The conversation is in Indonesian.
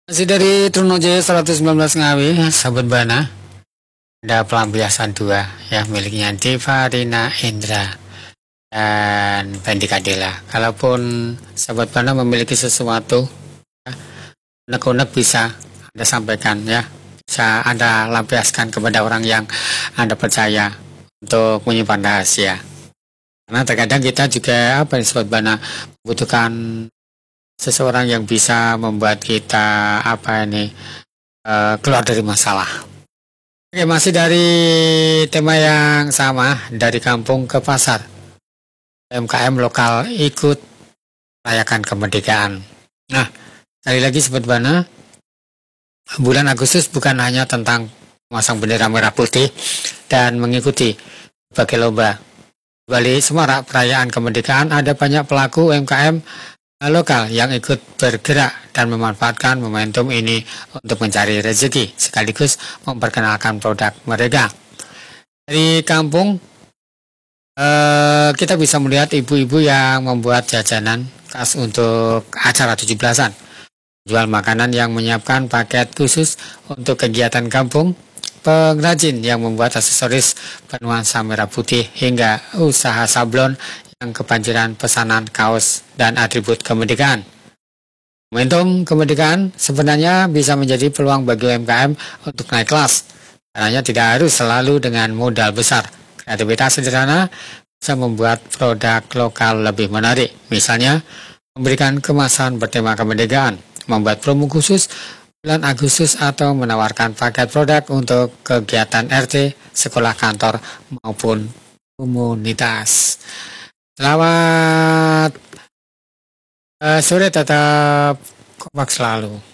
Masih dari Trunojoyo 119 Ngawi, sahabat Bana. Ada pelampiasan dua ya miliknya Diva Rina Indra dan Fendi Kadela. Kalaupun sahabat Bana memiliki sesuatu, ya, unek-unek bisa Anda sampaikan ya. Bisa Anda lampiaskan kepada orang yang Anda percaya untuk menyimpan rahasia. Karena terkadang kita juga sahabat Bana membutuhkan seseorang yang bisa membuat kita keluar dari masalah. Oke, masih dari tema yang sama, dari kampung ke pasar. UMKM lokal ikut rayakan kemerdekaan. Nah, sekali lagi Sobat Bana, bulan Agustus bukan hanya tentang memasang bendera merah putih dan mengikuti berbagai lomba. Di balik semarak perayaan kemerdekaan ada banyak pelaku UMKM lokal yang ikut bergerak dan memanfaatkan momentum ini untuk mencari rezeki sekaligus memperkenalkan produk mereka. Dari kampung kita bisa melihat ibu-ibu yang membuat jajanan khas untuk acara 17-an, jual makanan yang menyiapkan paket khusus untuk kegiatan kampung, pengrajin yang membuat aksesoris bernuansa merah putih, hingga usaha sablon yang kebanjiran pesanan kaos dan atribut kemerdekaan. Momentum kemerdekaan sebenarnya bisa menjadi peluang bagi UMKM untuk naik kelas. Caranya tidak harus selalu dengan modal besar. Kreativitas sederhana bisa membuat produk lokal lebih menarik. Misalnya, memberikan kemasan bertema kemerdekaan, membuat promo khusus bulan Agustus, atau menawarkan paket produk untuk kegiatan RT, sekolah, kantor, maupun komunitas. Selamat sore, tetap kompak selalu.